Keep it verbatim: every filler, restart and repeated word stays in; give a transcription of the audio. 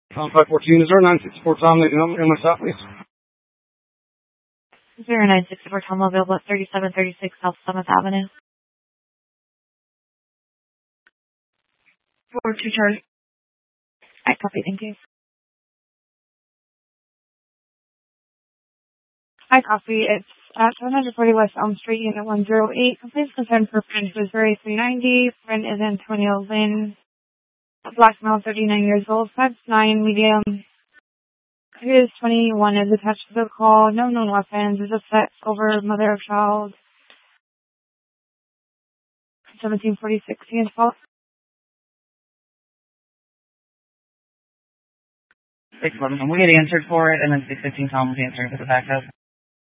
Tom five fourteen, zero nine six four Tom, ladies and gentlemen, in my stop, please. zero nine six four Tom, available at thirty-seven thirty-six South Summit Avenue. four two Charlie. I copy, thank you. I copy, it's at one forty West Elm Street, Unit one oh eight. Please concern for print was very three ninety. Print is Antonio Lynn. Black male, thirty-nine years old, five nine, medium. He is twenty-one, is attached to the call. No known weapons. Is upset over mother of child. seventeen forty-six, he fault. six eleven, we get answered for it, and then six fifteen Tom was answering for the backup.